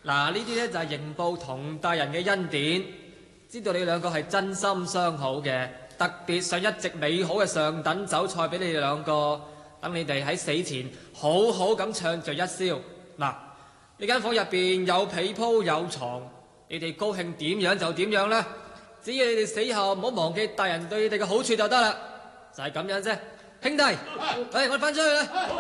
嗱，呢啲咧就係刑部同大人嘅恩典，知道你兩個係真心相好嘅，特別上一席美好嘅上等酒菜俾你哋兩個，等你哋喺死前好好咁暢聚一宵。嗱，呢間房入邊有被鋪有床，你哋高興點樣就點樣啦。只要你哋死後唔好忘記大人對你哋嘅好處就得啦，就係咁樣啫。兄弟，我哋翻出去啦。